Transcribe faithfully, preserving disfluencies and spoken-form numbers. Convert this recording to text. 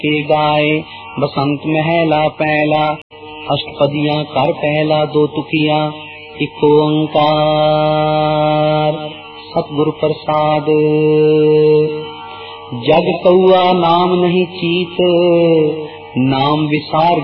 के गाए। बसंत महला पहला अष्टपदियां कर पहला दो तुकिया। इको ओंकार सतगुरु प्रसाद। जग कौआ नाम नहीं चीत, नाम विसार